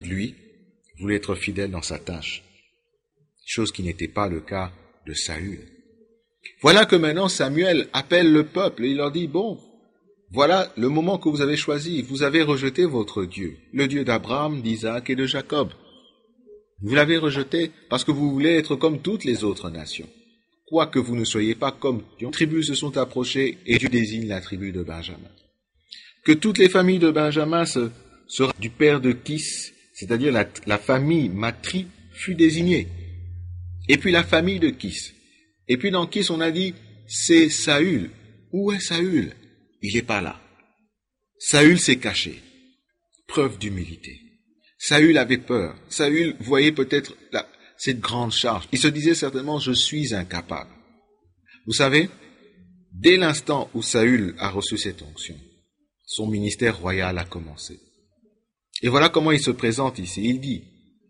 lui, voulait être fidèle dans sa tâche, chose qui n'était pas le cas de Saül. Voilà que maintenant Samuel appelle le peuple et il leur dit, bon, voilà le moment que vous avez choisi, vous avez rejeté votre Dieu, le Dieu d'Abraham, d'Isaac et de Jacob. Vous l'avez rejeté parce que vous voulez être comme toutes les autres nations. Quoique vous ne soyez pas comme les tribus se sont approchées et Dieu désigne la tribu de Benjamin. Que toutes les familles de Benjamin sera du père de Kis, c'est-à-dire la famille Matri, fut désignée. Et puis la famille de Kis. Et puis dans Kis, on a dit, c'est Saül. Où est Saül? Il n'est pas là. Saül s'est caché. Preuve d'humilité. Saül avait peur. Saül voyait peut-être cette grande charge. Il se disait certainement, je suis incapable. Vous savez, dès l'instant où Saül a reçu cette onction, son ministère royal a commencé. Et voilà comment il se présente ici. Il dit,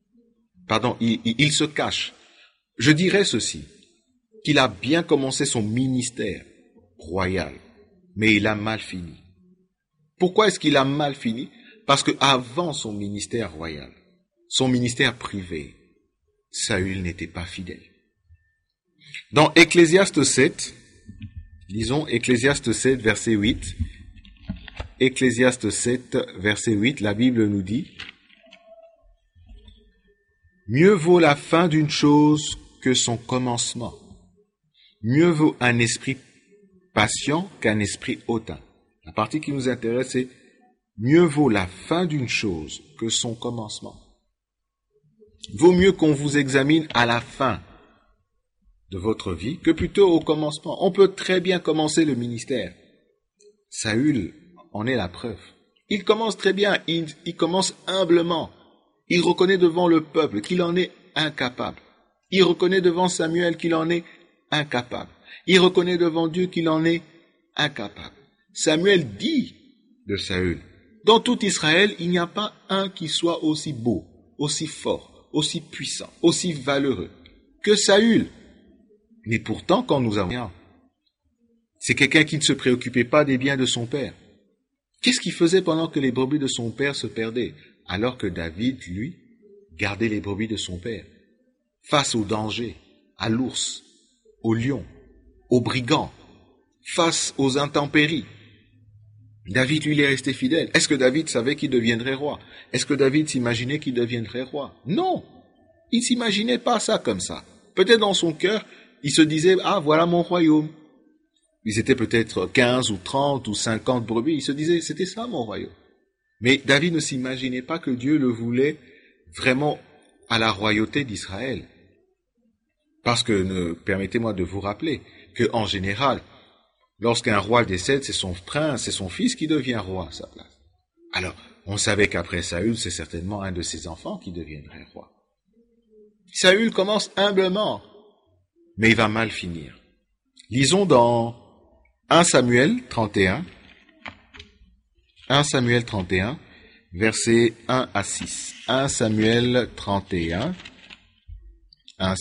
il se cache. Je dirais ceci, qu'il a bien commencé son ministère royal, mais il a mal fini. Pourquoi est-ce qu'il a mal fini? Parce que avant son ministère royal, son ministère privé, Saül n'était pas fidèle. Dans Ecclésiaste 7, lisons Ecclésiaste 7, verset 8. Ecclésiaste 7, verset 8, la Bible nous dit, « Mieux vaut la fin d'une chose que son commencement. Mieux vaut un esprit patient qu'un esprit hautain. » La partie qui nous intéresse, c'est « Mieux vaut la fin d'une chose que son commencement. » Vaut mieux qu'on vous examine à la fin de votre vie que plutôt au commencement. On peut très bien commencer le ministère. Saül en est la preuve. Il commence très bien, il commence humblement. Il reconnaît devant le peuple qu'il en est incapable. Il reconnaît devant Samuel qu'il en est incapable. Il reconnaît devant Dieu qu'il en est incapable. Samuel dit de Saül, dans tout Israël, il n'y a pas un qui soit aussi beau, aussi fort, aussi puissant, aussi valeureux que Saül. Mais pourtant, quand nous avons... C'est quelqu'un qui ne se préoccupait pas des biens de son père. Qu'est-ce qu'il faisait pendant que les brebis de son père se perdaient, alors que David, lui, gardait les brebis de son père, face au danger, à l'ours, au lion, aux brigands, face aux intempéries? David, lui, il est resté fidèle. Est-ce que David savait qu'il deviendrait roi? Est-ce que David s'imaginait qu'il deviendrait roi? Non, il ne s'imaginait pas ça comme ça. Peut-être dans son cœur, il se disait, ah, voilà mon royaume. Ils étaient peut-être 15 ou 30 ou 50 brebis. Il se disait, c'était ça mon royaume. Mais David ne s'imaginait pas que Dieu le voulait vraiment à la royauté d'Israël. Parce que, permettez-moi de vous rappeler qu'en général, lorsqu'un roi décède, c'est son prince, c'est son fils qui devient roi à sa place. Alors, on savait qu'après Saül, c'est certainement un de ses enfants qui deviendrait roi. Saül commence humblement, mais il va mal finir. Lisons dans 1 Samuel 31, versets 1 à 6. 1 Samuel 31, 1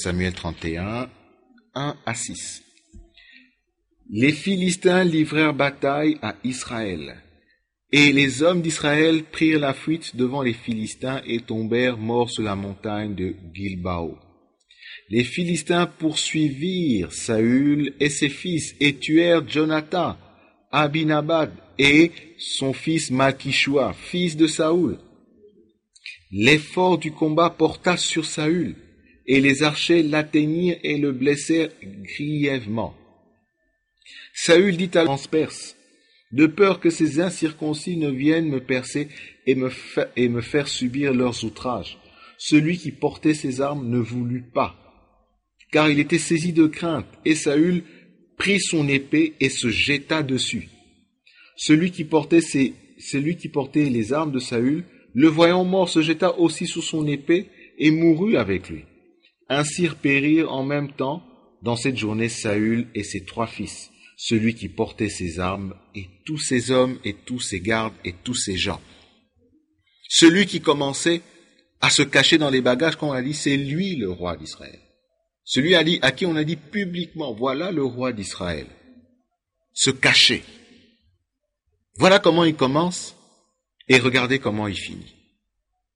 à 6. Les Philistins livrèrent bataille à Israël, et les hommes d'Israël prirent la fuite devant les Philistins et tombèrent morts sur la montagne de Gilbao. Les Philistins poursuivirent Saül et ses fils et tuèrent Jonathan, Abinadab et son fils Malchishua, fils de Saül. L'effort du combat porta sur Saül, et les archers l'atteignirent et le blessèrent grièvement. Saül dit à transperce, de peur que ces incirconcis ne viennent me percer et me faire subir leurs outrages. Celui qui portait ses armes ne voulut pas, car il était saisi de crainte, et Saül prit son épée et se jeta dessus. Celui qui portait les armes de Saül, le voyant mort, se jeta aussi sous son épée et mourut avec lui. Ainsi périrent en même temps dans cette journée Saül et ses 3 fils, celui qui portait ses armes et tous ses hommes et tous ses gardes et tous ses gens. Celui qui commençait à se cacher dans les bagages, quand on a dit, c'est lui le roi d'Israël. Celui à qui on a dit publiquement, voilà le roi d'Israël. Se cacher. Voilà comment il commence et regardez comment il finit.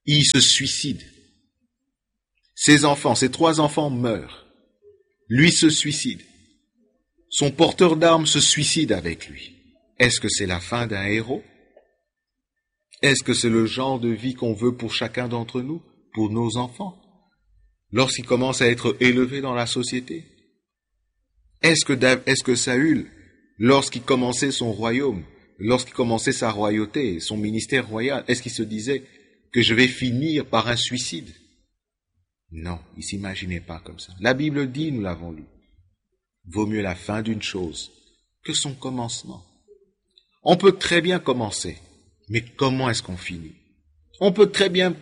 Il se suicide. Ses enfants, ses 3 enfants meurent. Lui se suicide. Son porteur d'armes se suicide avec lui. Est-ce que c'est la fin d'un héros? Est-ce que c'est le genre de vie qu'on veut pour chacun d'entre nous, pour nos enfants, lorsqu'ils commencent à être élevés dans la société? Est-ce que Saül, lorsqu'il commençait son royaume, lorsqu'il commençait sa royauté, son ministère royal, est-ce qu'il se disait que je vais finir par un suicide? Non, il s'imaginait pas comme ça. La Bible dit, nous l'avons lu, vaut mieux la fin d'une chose que son commencement. On peut très bien commencer, mais comment est-ce qu'on finit? On peut très bien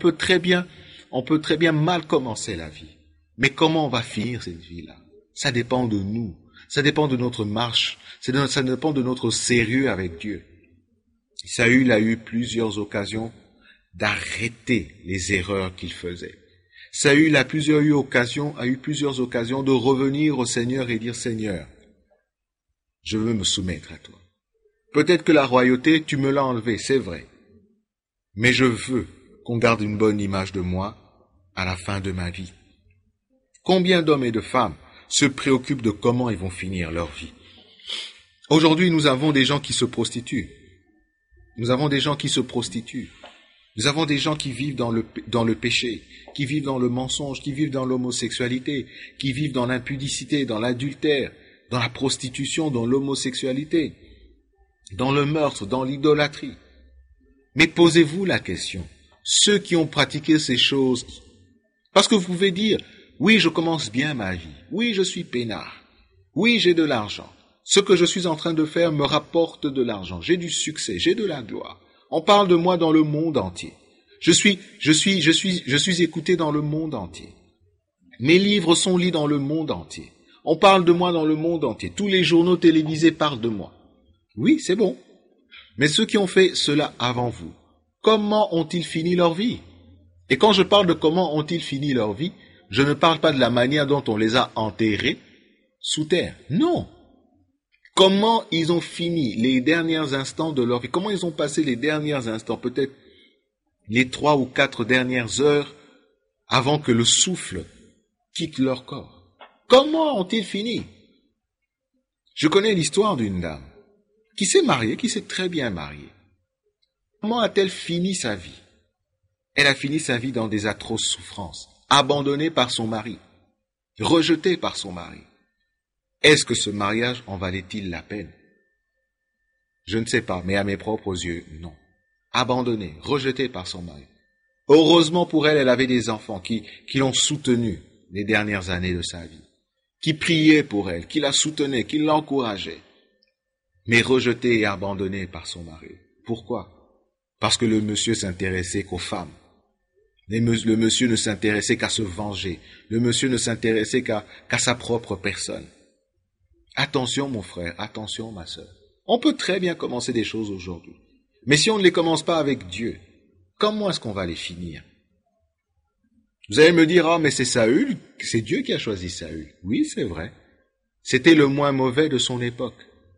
mal commencer la vie. Mais comment on va finir cette vie-là? Ça dépend de nous. Ça dépend de notre marche. Ça dépend de notre sérieux avec Dieu. Saül a eu plusieurs occasions d'arrêter les erreurs qu'il faisait. Saül a eu plusieurs occasions de revenir au Seigneur et dire, Seigneur, je veux me soumettre à toi. Peut-être que la royauté, tu me l'as enlevée, c'est vrai. Mais je veux qu'on garde une bonne image de moi à la fin de ma vie. Combien d'hommes et de femmes se préoccupent de comment ils vont finir leur vie? Aujourd'hui, nous avons des gens qui se prostituent. Nous avons des gens qui vivent dans le péché, qui vivent dans le mensonge, qui vivent dans l'homosexualité, qui vivent dans l'impudicité, dans l'adultère, dans la prostitution, dans l'homosexualité, dans le meurtre, dans l'idolâtrie. Mais posez-vous la question, ceux qui ont pratiqué ces choses, parce que vous pouvez dire, oui, je commence bien ma vie, oui, je suis peinard, oui, j'ai de l'argent, ce que je suis en train de faire me rapporte de l'argent, j'ai du succès, j'ai de la gloire, on parle de moi dans le monde entier, je suis écouté dans le monde entier, mes livres sont lus dans le monde entier, on parle de moi dans le monde entier, tous les journaux télévisés parlent de moi. Oui, c'est bon. Mais ceux qui ont fait cela avant vous, comment ont-ils fini leur vie? Et quand je parle de comment ont-ils fini leur vie, je ne parle pas de la manière dont on les a enterrés sous terre. Non. Comment ils ont fini les derniers instants de leur vie? Comment ils ont passé les derniers instants? Peut-être les 3 ou 4 dernières heures avant que le souffle quitte leur corps. Comment ont-ils fini? Je connais l'histoire d'une dame qui s'est mariée, qui s'est très bien mariée. Comment a-t-elle fini sa vie? Elle a fini sa vie dans des atroces souffrances, abandonnée par son mari, rejetée par son mari. Est-ce que ce mariage en valait-il la peine? Je ne sais pas, mais à mes propres yeux, non. Abandonnée, rejetée par son mari. Heureusement pour elle, elle avait des enfants qui l'ont soutenue les dernières années de sa vie, qui priaient pour elle, qui la soutenaient, qui l'encourageaient. Mais rejeté et abandonné par son mari. Pourquoi? Parce que le monsieur s'intéressait qu'aux femmes. Le monsieur ne s'intéressait qu'à se venger. Le monsieur ne s'intéressait qu'à sa propre personne. Attention mon frère, attention ma sœur. On peut très bien commencer des choses aujourd'hui. Mais si on ne les commence pas avec Dieu, comment est-ce qu'on va les finir? Vous allez me dire, mais c'est Saül, c'est Dieu qui a choisi Saül. Oui, c'est vrai. C'était le moins mauvais de son époque.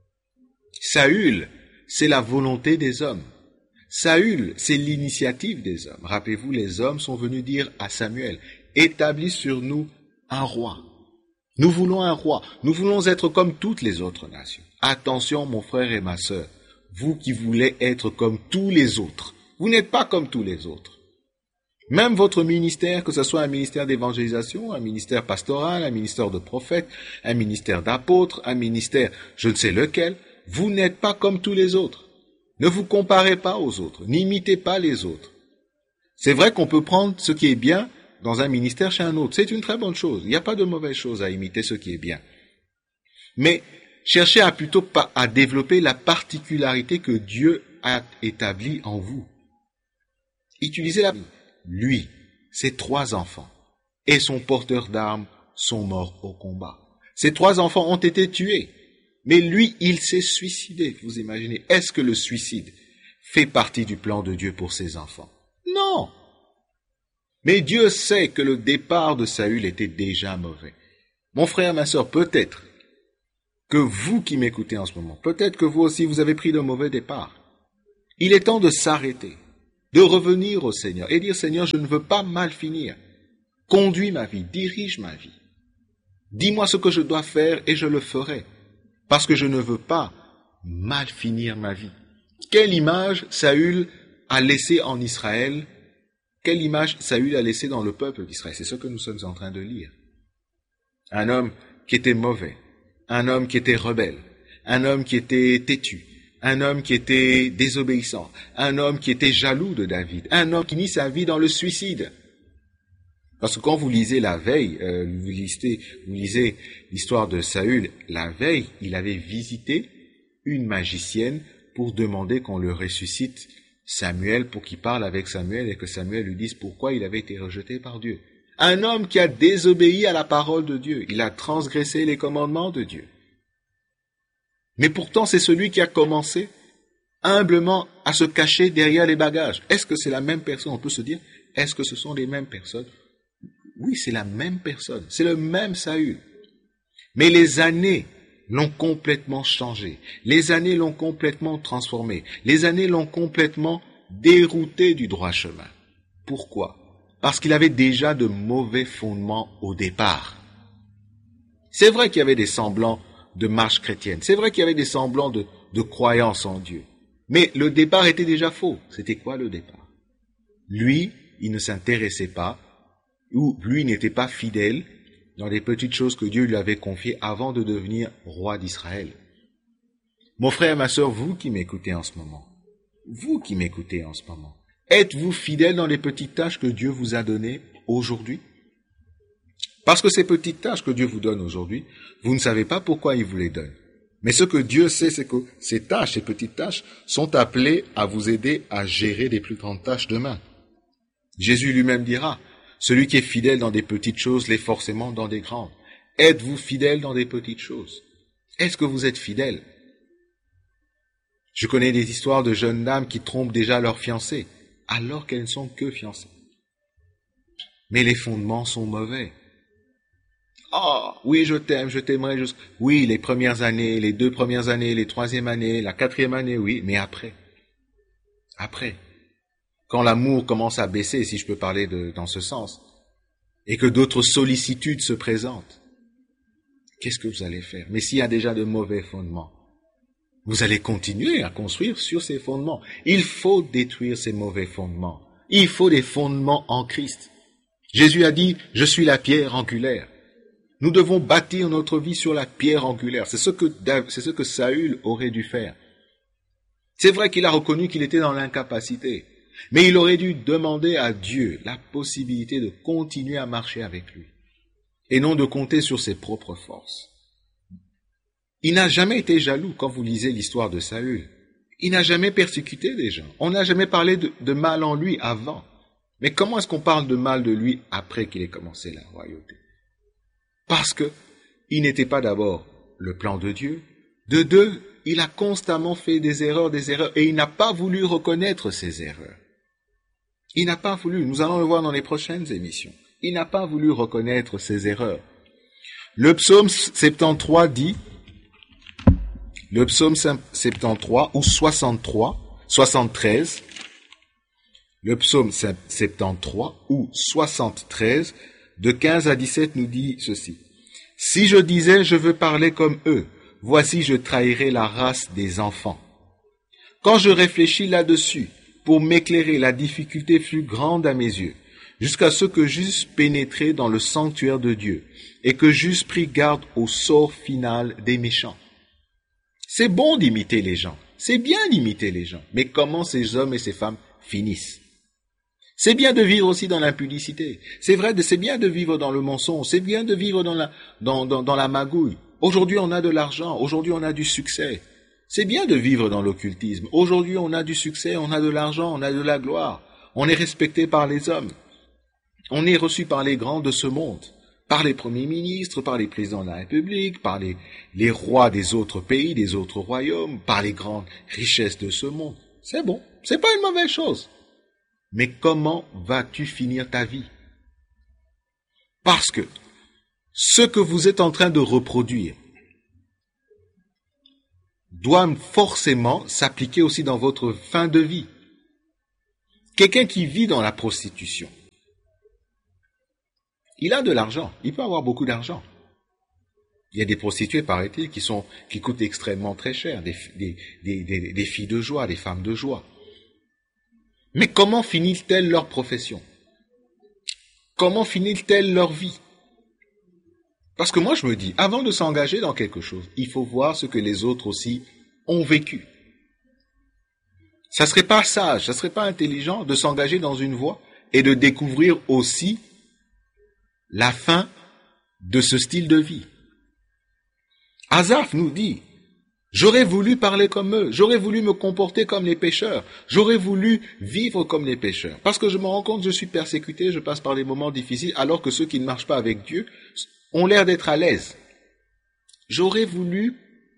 Saül, c'est la volonté des hommes. Saül, c'est l'initiative des hommes. Rappelez-vous, les hommes sont venus dire à Samuel, établis sur nous un roi. Nous voulons un roi. Nous voulons être comme toutes les autres nations. Attention, mon frère et ma sœur, vous qui voulez être comme tous les autres, vous n'êtes pas comme tous les autres. Même votre ministère, que ce soit un ministère d'évangélisation, un ministère pastoral, un ministère de prophète, un ministère d'apôtre, un ministère je ne sais lequel, vous n'êtes pas comme tous les autres. Ne vous comparez pas aux autres, n'imitez pas les autres. C'est vrai qu'on peut prendre ce qui est bien dans un ministère chez un autre. C'est une très bonne chose. Il n'y a pas de mauvaise chose à imiter ce qui est bien. Mais cherchez plutôt à développer la particularité que Dieu a établie en vous. Utilisez la vie. Lui, ses 3 enfants et son porteur d'armes sont morts au combat. Ses 3 enfants ont été tués. Mais lui, il s'est suicidé. Vous imaginez, est-ce que le suicide fait partie du plan de Dieu pour ses enfants? Non. Mais Dieu sait que le départ de Saül était déjà mauvais. Mon frère, ma sœur, peut-être que vous qui m'écoutez en ce moment, peut-être que vous aussi, vous avez pris de mauvais départ. Il est temps de s'arrêter, de revenir au Seigneur et dire, Seigneur, je ne veux pas mal finir. Conduis ma vie, dirige ma vie. Dis-moi ce que je dois faire et je le ferai. Parce que je ne veux pas mal finir ma vie. Quelle image Saül a laissée en Israël? Quelle image Saül a laissée dans le peuple d'Israël? C'est ce que nous sommes en train de lire. Un homme qui était mauvais, un homme qui était rebelle, un homme qui était têtu, un homme qui était désobéissant, un homme qui était jaloux de David, un homme qui mit sa vie dans le suicide. Parce que quand vous lisez la veille, vous lisez l'histoire de Saül, la veille, il avait visité une magicienne pour demander qu'on le ressuscite Samuel pour qu'il parle avec Samuel et que Samuel lui dise pourquoi il avait été rejeté par Dieu. Un homme qui a désobéi à la parole de Dieu, il a transgressé les commandements de Dieu. Mais pourtant, c'est celui qui a commencé humblement à se cacher derrière les bagages. Est-ce que c'est la même personne? On peut se dire, est-ce que ce sont les mêmes personnes? Oui, c'est la même personne, c'est le même Saül. Mais les années l'ont complètement changé. Les années l'ont complètement transformé. Les années l'ont complètement dérouté du droit chemin. Pourquoi? Parce qu'il avait déjà de mauvais fondements au départ. C'est vrai qu'il y avait des semblants de marche chrétienne. C'est vrai qu'il y avait des semblants de croyance en Dieu. Mais le départ était déjà faux. C'était quoi le départ? Lui, il ne s'intéressait pas, ou lui n'était pas fidèle dans les petites choses que Dieu lui avait confiées avant de devenir roi d'Israël. Mon frère, ma sœur, vous qui m'écoutez en ce moment, êtes-vous fidèle dans les petites tâches que Dieu vous a données aujourd'hui? Parce que ces petites tâches que Dieu vous donne aujourd'hui, vous ne savez pas pourquoi il vous les donne. Mais ce que Dieu sait, c'est que ces tâches, ces petites tâches, sont appelées à vous aider à gérer des plus grandes tâches demain. Jésus lui-même dira, celui qui est fidèle dans des petites choses l'est forcément dans des grandes. Êtes-vous fidèle dans des petites choses? Est-ce que vous êtes fidèle? Je connais des histoires de jeunes dames qui trompent déjà leurs fiancés, alors qu'elles ne sont que fiancées. Mais les fondements sont mauvais. Ah, oui, je t'aime, je t'aimerai. Oui, les premières années, les 2 premières années, les 3e années, la 4e année, oui, mais après, quand l'amour commence à baisser, si je peux parler dans ce sens, et que d'autres sollicitudes se présentent, qu'est-ce que vous allez faire? Mais s'il y a déjà de mauvais fondements, vous allez continuer à construire sur ces fondements. Il faut détruire ces mauvais fondements. Il faut des fondements en Christ. Jésus a dit, je suis la pierre angulaire. Nous devons bâtir notre vie sur la pierre angulaire. C'est ce que Saül aurait dû faire. C'est vrai qu'il a reconnu qu'il était dans l'incapacité, mais il aurait dû demander à Dieu la possibilité de continuer à marcher avec lui, et non de compter sur ses propres forces. Il n'a jamais été jaloux quand vous lisez l'histoire de Saül. Il n'a jamais persécuté des gens. On n'a jamais parlé de mal en lui avant. Mais comment est-ce qu'on parle de mal de lui après qu'il ait commencé la royauté? Parce que il n'était pas d'abord le plan de Dieu. De deux, il a constamment fait des erreurs, et il n'a pas voulu reconnaître ses erreurs. Il n'a pas voulu, nous allons le voir dans les prochaines émissions, il n'a pas voulu reconnaître ses erreurs. Le psaume 73 dit, le psaume 73 ou 73, le psaume 73 ou 73, de 15 à 17 nous dit ceci. Si je disais, je veux parler comme eux, voici je trahirais la race des enfants. Quand je réfléchis là-dessus, pour m'éclairer, la difficulté fut grande à mes yeux, jusqu'à ce que j'eusse pénétré dans le sanctuaire de Dieu, et que j'eusse pris garde au sort final des méchants. C'est bon d'imiter les gens, c'est bien d'imiter les gens, mais comment ces hommes et ces femmes finissent? C'est bien de vivre aussi dans l'impudicité. C'est vrai, c'est bien de vivre dans le mensonge. C'est bien de vivre dans la magouille. Aujourd'hui, on a de l'argent. Aujourd'hui, on a du succès. C'est bien de vivre dans l'occultisme. Aujourd'hui, on a du succès, on a de l'argent, on a de la gloire. On est respecté par les hommes. On est reçu par les grands de ce monde. Par les premiers ministres, par les présidents de la République, par les rois des autres pays, des autres royaumes, par les grandes richesses de ce monde. C'est bon. C'est pas une mauvaise chose. Mais comment vas-tu finir ta vie? Parce que ce que vous êtes en train de reproduire doit forcément s'appliquer aussi dans votre fin de vie. Quelqu'un qui vit dans la prostitution, il a de l'argent, il peut avoir beaucoup d'argent. Il y a des prostituées, paraît-il, qui coûtent extrêmement très cher, des filles de joie, des femmes de joie. Mais comment finissent-elles leur profession? Comment finissent-elles leur vie? Parce que moi je me dis, avant de s'engager dans quelque chose, il faut voir ce que les autres aussi ont vécu. Ça serait pas sage, ça serait pas intelligent de s'engager dans une voie et de découvrir aussi la fin de ce style de vie. Asaph nous dit, j'aurais voulu parler comme eux, j'aurais voulu me comporter comme les pécheurs, j'aurais voulu vivre comme les pécheurs. Parce que je me rends compte, je suis persécuté, je passe par des moments difficiles, alors que ceux qui ne marchent pas avec Dieu ont l'air d'être à l'aise. J'aurais voulu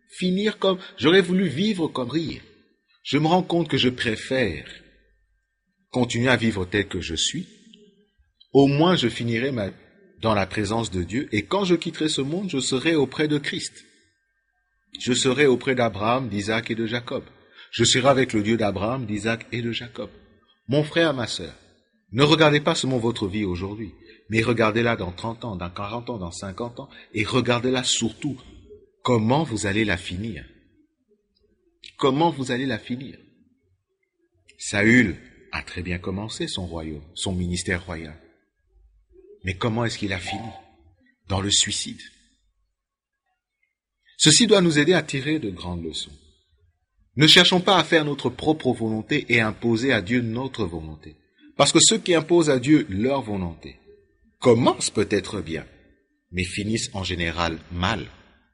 vivre comme rire. Je me rends compte que je préfère continuer à vivre tel que je suis. Au moins, je finirai dans la présence de Dieu, et quand je quitterai ce monde, je serai auprès de Christ. Je serai auprès d'Abraham, d'Isaac et de Jacob. Je serai avec le Dieu d'Abraham, d'Isaac et de Jacob. Mon frère, ma sœur, ne regardez pas seulement votre vie aujourd'hui, mais regardez-la dans 30 ans, dans 40 ans, dans 50 ans, et regardez-la surtout comment vous allez la finir. Comment vous allez la finir? Saül a très bien commencé son royaume, son ministère royal. Mais comment est-ce qu'il a fini? Dans le suicide. Ceci doit nous aider à tirer de grandes leçons. Ne cherchons pas à faire notre propre volonté et à imposer à Dieu notre volonté. Parce que ceux qui imposent à Dieu leur volonté commencent peut-être bien, mais finissent en général mal.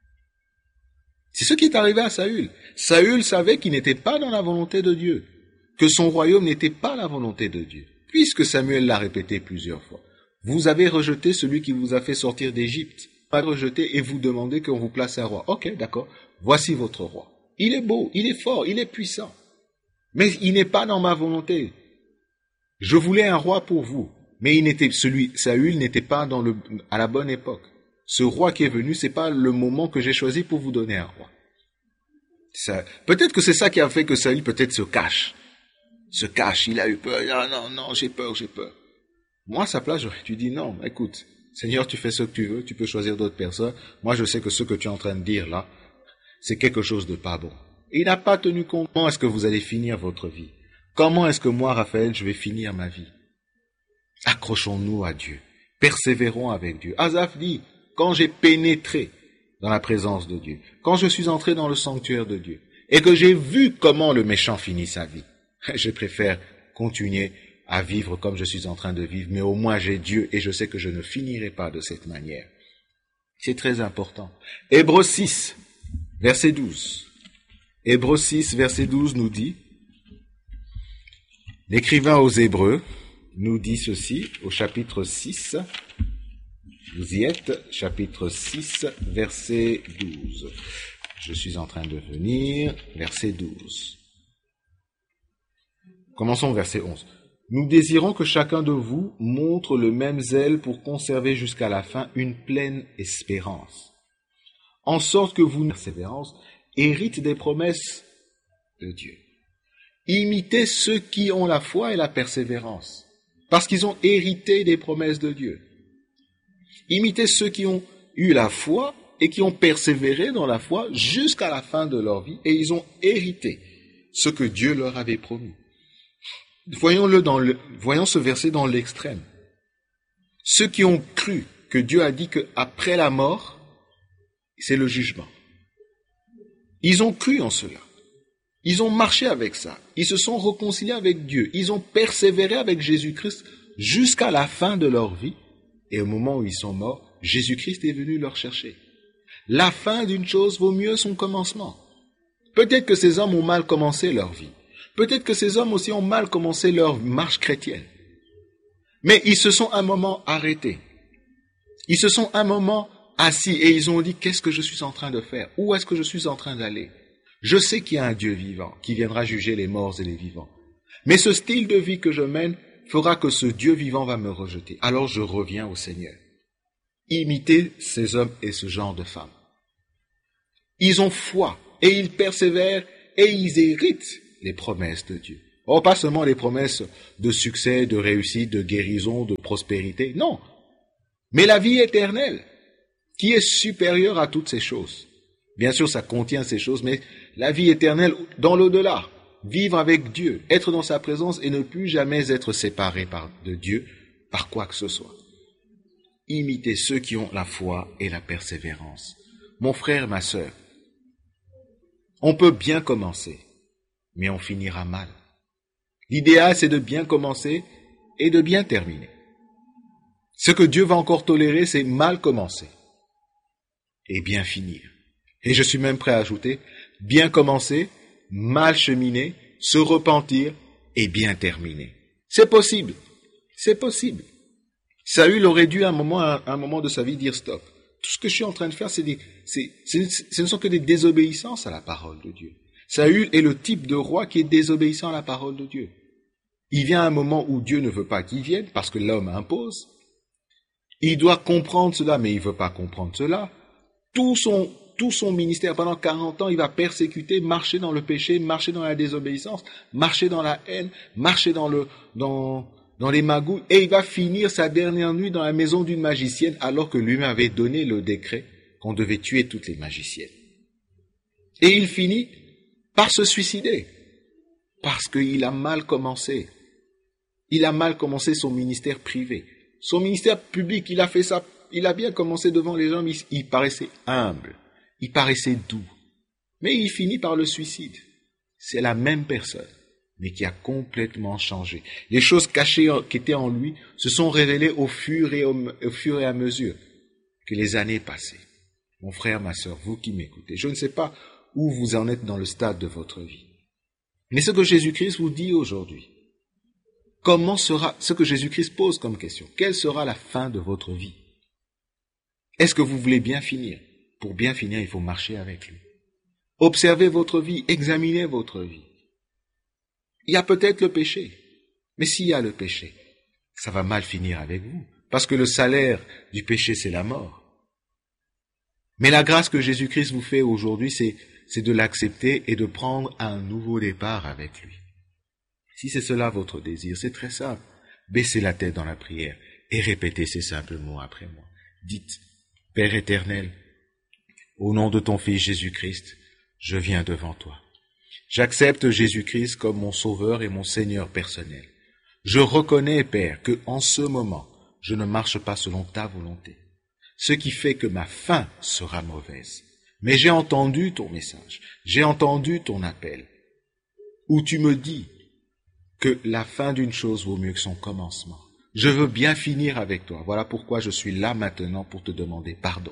C'est ce qui est arrivé à Saül. Saül savait qu'il n'était pas dans la volonté de Dieu, que son royaume n'était pas la volonté de Dieu, puisque Samuel l'a répété plusieurs fois. Vous avez rejeté celui qui vous a fait sortir d'Égypte. Vous avez rejeté et vous demandez qu'on vous place un roi. Ok, d'accord. Voici votre roi. Il est beau, il est fort, il est puissant. Mais il n'est pas dans ma volonté. Je voulais un roi pour vous. Mais Saül n'était pas à la bonne époque. Ce roi qui est venu, c'est pas le moment que j'ai choisi pour vous donner un roi. Peut-être que c'est ça qui a fait que Saül peut-être se cache. Il a eu peur. Ah non, j'ai peur. Moi, à sa place, j'aurais dû dire non, écoute, Seigneur, tu fais ce que tu veux, tu peux choisir d'autres personnes. Moi, je sais que ce que tu es en train de dire là, c'est quelque chose de pas bon. Il n'a pas tenu compte. Comment est-ce que vous allez finir votre vie? Comment est-ce que moi, Raphaël, je vais finir ma vie? Accrochons-nous à Dieu. Persévérons avec Dieu. Asaph dit, quand j'ai pénétré dans la présence de Dieu, quand je suis entré dans le sanctuaire de Dieu, et que j'ai vu comment le méchant finit sa vie, je préfère continuer à vivre comme je suis en train de vivre, mais au moins j'ai Dieu et je sais que je ne finirai pas de cette manière. C'est très important. Hébreux 6, verset 12. Hébreux 6, verset 12 nous dit, l'écrivain aux Hébreux nous dit ceci au chapitre 6, vous y êtes, chapitre 6, verset 12. Je suis en train de venir, verset 12. Commençons au verset 11. Nous désirons que chacun de vous montre le même zèle pour conserver jusqu'à la fin une pleine espérance, en sorte que vous, persévérance, hérite des promesses de Dieu. Imitez ceux qui ont la foi et la persévérance, parce qu'ils ont hérité des promesses de Dieu. Imitez ceux qui ont eu la foi et qui ont persévéré dans la foi jusqu'à la fin de leur vie, et ils ont hérité ce que Dieu leur avait promis. Voyons ce verset dans l'extrême. Ceux qui ont cru que Dieu a dit qu'après la mort, c'est le jugement. Ils ont cru en cela. Ils ont marché avec ça. Ils se sont réconciliés avec Dieu. Ils ont persévéré avec Jésus-Christ jusqu'à la fin de leur vie. Et au moment où ils sont morts, Jésus-Christ est venu leur chercher. La fin d'une chose vaut mieux son commencement. Peut-être que ces hommes ont mal commencé leur vie. Peut-être que ces hommes aussi ont mal commencé leur marche chrétienne. Mais ils se sont un moment arrêtés. Ils se sont un moment assis et ils ont dit, qu'est-ce que je suis en train de faire? Où est-ce que je suis en train d'aller? Je sais qu'il y a un Dieu vivant qui viendra juger les morts et les vivants. Mais ce style de vie que je mène fera que ce Dieu vivant va me rejeter. Alors je reviens au Seigneur. Imitez ces hommes et ce genre de femmes. Ils ont foi et ils persévèrent et ils héritent les promesses de Dieu. Oh, pas seulement les promesses de succès, de réussite, de guérison, de prospérité. Non. Mais la vie éternelle, qui est supérieure à toutes ces choses. Bien sûr, ça contient ces choses, mais la vie éternelle dans l'au-delà. Vivre avec Dieu, être dans sa présence et ne plus jamais être séparé de Dieu par quoi que ce soit. Imitez ceux qui ont la foi et la persévérance. Mon frère, ma sœur, on peut bien commencer, mais on finira mal. L'idéal, c'est de bien commencer et de bien terminer. Ce que Dieu va encore tolérer, c'est mal commencer et bien finir. Et je suis même prêt à ajouter, bien commencer, mal cheminer, se repentir et bien terminer. C'est possible. C'est possible. Saül aurait dû à un moment de sa vie dire stop. Tout ce que je suis en train de faire, ce ne sont que des désobéissances à la parole de Dieu. Saül est le type de roi qui est désobéissant à la parole de Dieu. Il vient un moment où Dieu ne veut pas qu'il vienne parce que l'homme impose. Il doit comprendre cela, mais il ne veut pas comprendre cela. Tout son ministère, pendant 40 ans, il va persécuter, marcher dans le péché, marcher dans la désobéissance, marcher dans la haine, marcher dans les magouilles, et il va finir sa dernière nuit dans la maison d'une magicienne, alors que lui-même avait donné le décret qu'on devait tuer toutes les magiciennes. Et il finit par se suicider, parce qu'il a mal commencé. Il a mal commencé son ministère privé. Son ministère public, il a fait ça, il a bien commencé devant les gens, mais il paraissait humble, il paraissait doux. Mais il finit par le suicide. C'est la même personne, mais qui a complètement changé. Les choses cachées qui étaient en lui se sont révélées au fur et à mesure que les années passaient. Mon frère, ma sœur, vous qui m'écoutez, je ne sais pas où vous en êtes dans le stade de votre vie. Mais ce que Jésus-Christ vous dit aujourd'hui, comment sera ce que Jésus-Christ pose comme question? Quelle sera la fin de votre vie? Est-ce que vous voulez bien finir? Pour bien finir, il faut marcher avec lui. Observez votre vie, examinez votre vie. Il y a peut-être le péché, mais s'il y a le péché, ça va mal finir avec vous, parce que le salaire du péché, c'est la mort. Mais la grâce que Jésus-Christ vous fait aujourd'hui, c'est de l'accepter et de prendre un nouveau départ avec lui. Si c'est cela votre désir, c'est très simple. Baissez la tête dans la prière et répétez ces simples mots après moi. Dites, Père éternel, au nom de ton Fils Jésus-Christ, je viens devant toi. J'accepte Jésus-Christ comme mon Sauveur et mon Seigneur personnel. Je reconnais, Père, que en ce moment, je ne marche pas selon ta volonté, ce qui fait que ma fin sera mauvaise. Mais j'ai entendu ton message, j'ai entendu ton appel, où tu me dis que la fin d'une chose vaut mieux que son commencement. Je veux bien finir avec toi. Voilà pourquoi je suis là maintenant pour te demander pardon.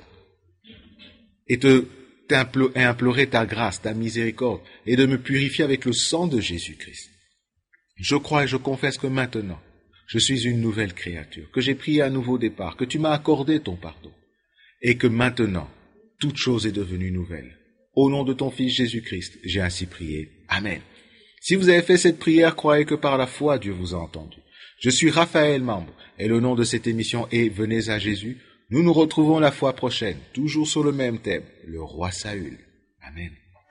Et implorer ta grâce, ta miséricorde, et de me purifier avec le sang de Jésus-Christ. Je crois et je confesse que maintenant, je suis une nouvelle créature, que j'ai pris un nouveau départ, que tu m'as accordé ton pardon, et que maintenant, toute chose est devenue nouvelle. Au nom de ton Fils Jésus-Christ, j'ai ainsi prié. Amen. Si vous avez fait cette prière, croyez que par la foi, Dieu vous a entendu. Je suis Raphaël Mambo, et le nom de cette émission est Venez à Jésus. Nous nous retrouvons la fois prochaine, toujours sur le même thème, le roi Saül. Amen.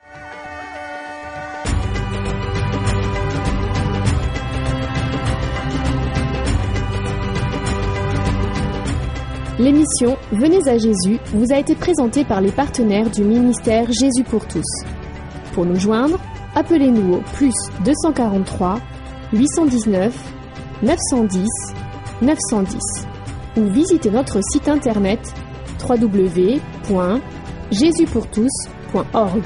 L'émission Venez à Jésus vous a été présentée par les partenaires du ministère Jésus pour tous. Pour nous joindre, appelez-nous au +243 819 910 910 ou visitez notre site internet www.jesuspourtous.org.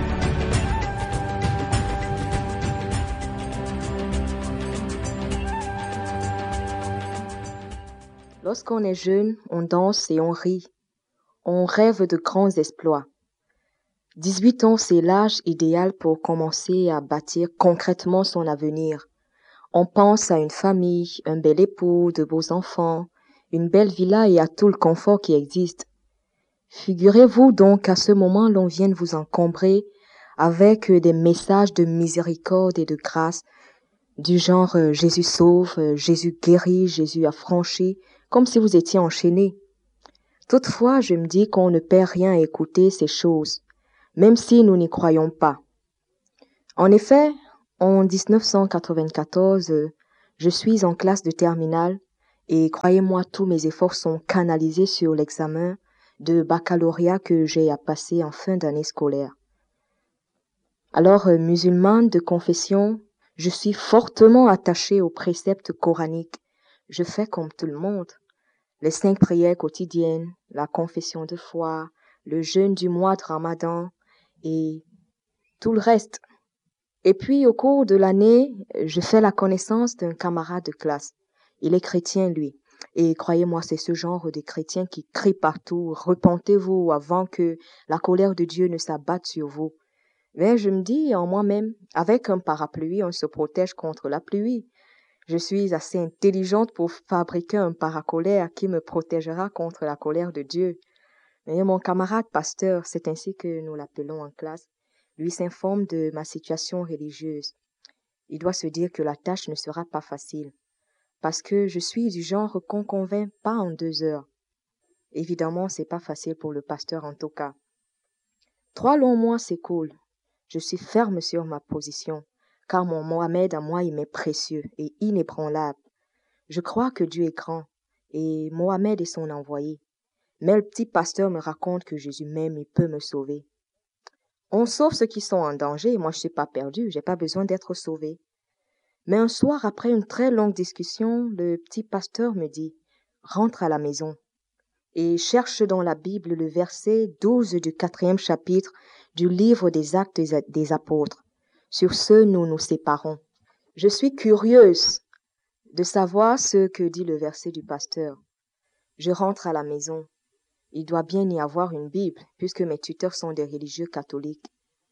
Lorsqu'on est jeune, on danse et on rit. On rêve de grands exploits. 18 ans, c'est l'âge idéal pour commencer à bâtir concrètement son avenir. On pense à une famille, un bel époux, de beaux enfants, une belle villa et à tout le confort qui existe. Figurez-vous donc qu'à ce moment, l'on vienne vous encombrer avec des messages de miséricorde et de grâce du genre Jésus sauve, Jésus guérit, Jésus affranchit, comme si vous étiez enchaîné. Toutefois, je me dis qu'on ne perd rien à écouter ces choses, même si nous n'y croyons pas. En effet, En 1994, je suis en classe de terminale et croyez-moi, tous mes efforts sont canalisés sur l'examen de baccalauréat que j'ai à passer en fin d'année scolaire. Alors, musulmane de confession, je suis fortement attachée aux préceptes coraniques. Je fais comme tout le monde. Les 5 prières quotidiennes, la confession de foi, le jeûne du mois de Ramadan et tout le reste. Et puis, au cours de l'année, je fais la connaissance d'un camarade de classe. Il est chrétien, lui. Et croyez-moi, c'est ce genre de chrétien qui crie partout, repentez-vous avant que la colère de Dieu ne s'abatte sur vous. Mais je me dis en moi-même, avec un parapluie, on se protège contre la pluie. Je suis assez intelligente pour fabriquer un paracolaire qui me protégera contre la colère de Dieu. Mais mon camarade pasteur, c'est ainsi que nous l'appelons en classe, lui s'informe de ma situation religieuse. Il doit se dire que la tâche ne sera pas facile, parce que je suis du genre qu'on convainc pas en 2 heures. Évidemment, c'est pas facile pour le pasteur en tout cas. 3 longs mois s'écoulent. Je suis ferme sur ma position, car mon Mohamed à moi il m'est précieux et inébranlable. Je crois que Dieu est grand, et Mohamed est son envoyé. Mais le petit pasteur me raconte que Jésus même, il peut me sauver. On sauve ceux qui sont en danger, et moi je suis pas perdu, j'ai pas besoin d'être sauvé. Mais un soir, après une très longue discussion, le petit pasteur me dit, rentre à la maison et cherche dans la Bible le verset 12 du 4e chapitre du livre des Actes des Apôtres. Sur ce, nous nous séparons. Je suis curieuse de savoir ce que dit le verset du pasteur. Je rentre à la maison. Il doit bien y avoir une Bible, puisque mes tuteurs sont des religieux catholiques.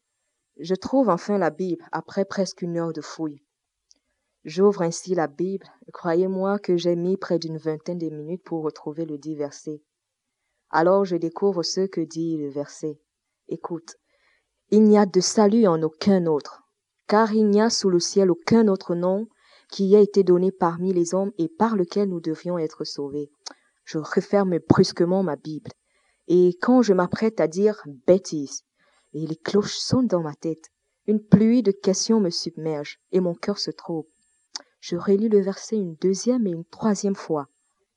Je trouve enfin la Bible après presque 1 heure de fouille. J'ouvre ainsi la Bible. Croyez-moi que j'ai mis près d'une vingtaine de minutes pour retrouver le dit verset. Alors je découvre ce que dit le verset. Écoute, il n'y a de salut en aucun autre, car il n'y a sous le ciel aucun autre nom qui ait été donné parmi les hommes et par lequel nous devions être sauvés. Je referme brusquement ma Bible, et quand je m'apprête à dire bêtise, et les cloches sonnent dans ma tête, une pluie de questions me submerge, et mon cœur se trouble. Je relis le verset une 2e et une 3e fois,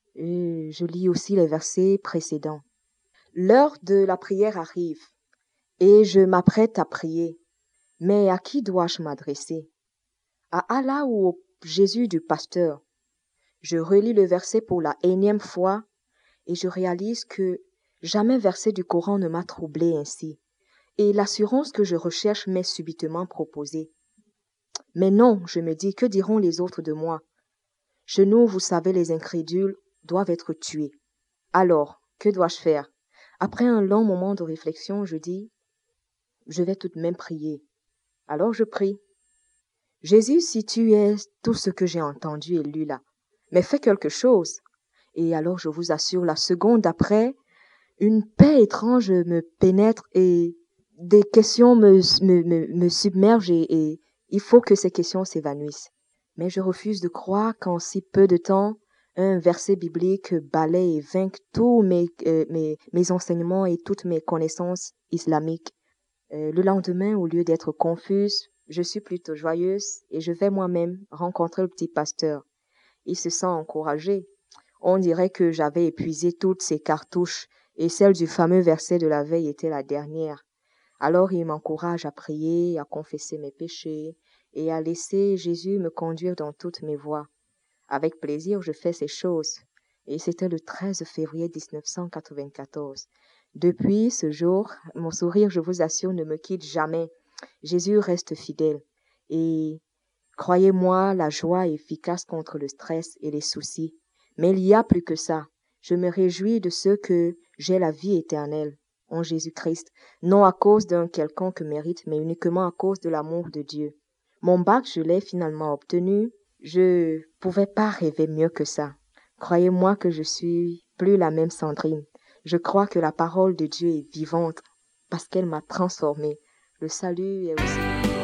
et je lis aussi les versets précédents. L'heure de la prière arrive, et je m'apprête à prier. Mais à qui dois-je m'adresser? À Allah ou au Jésus du pasteur? Je relis le verset pour la énième fois et je réalise que jamais verset du Coran ne m'a troublé ainsi. Et l'assurance que je recherche m'est subitement proposée. Mais non, je me dis, que diront les autres de moi? Chez nous, vous savez, les incrédules doivent être tués. Alors, que dois-je faire? Après un long moment de réflexion, je dis, je vais tout de même prier. Alors je prie. Jésus, si tu es tout ce que j'ai entendu et lu là, mais fais quelque chose. Et alors je vous assure, la seconde après, une paix étrange me pénètre et des questions me submergent et il faut que ces questions s'évanouissent. Mais je refuse de croire qu'en si peu de temps, un verset biblique balaie et vainque tous mes enseignements et toutes mes connaissances islamiques. Le lendemain, au lieu d'être confuse, je suis plutôt joyeuse et je vais moi-même rencontrer le petit pasteur. Il se sent encouragé. On dirait que j'avais épuisé toutes ses cartouches et celle du fameux verset de la veille était la dernière. Alors il m'encourage à prier, à confesser mes péchés et à laisser Jésus me conduire dans toutes mes voies. Avec plaisir, je fais ces choses. Et c'était le 13 février 1994. Depuis ce jour, mon sourire, je vous assure, ne me quitte jamais. Jésus reste fidèle. Et croyez-moi, la joie est efficace contre le stress et les soucis. Mais il y a plus que ça. Je me réjouis de ce que j'ai la vie éternelle en Jésus-Christ, non à cause d'un quelconque mérite, mais uniquement à cause de l'amour de Dieu. Mon bac, je l'ai finalement obtenu. Je pouvais pas rêver mieux que ça. Croyez-moi que je suis plus la même Sandrine. Je crois que la parole de Dieu est vivante parce qu'elle m'a transformée. Le salut est aussi...